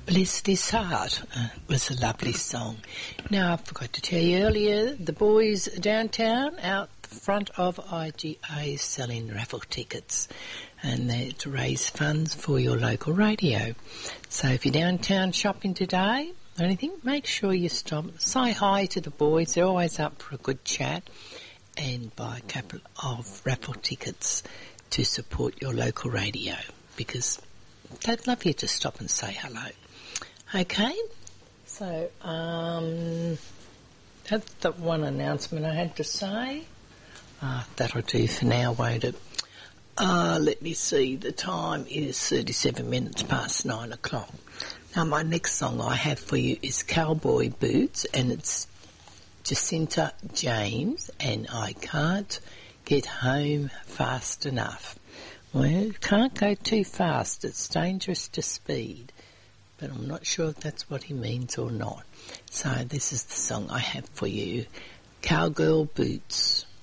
Bless This Heart was a lovely song. Now, I forgot to tell you earlier, the boys downtown out the front of IGA selling raffle tickets, and they're to raise funds for your local radio. So if you're downtown shopping today or anything, make sure you stop, say hi to the boys. They're always up for a good chat, and buy a couple of raffle tickets to support your local radio, because they'd love you to stop and say hello. Okay, so that's the one announcement I had to say. That'll do for now, won't it? Let me see, the time is 37 minutes past 9 o'clock. Now, my next song I have for you is Cowboy Boots, and it's Jacinta James, and I Can't Get Home Fast Enough. Well, can't go too fast, it's dangerous to speed. But I'm not sure if that's what he means or not. So this is the song I have for you, Cowgirl Boots.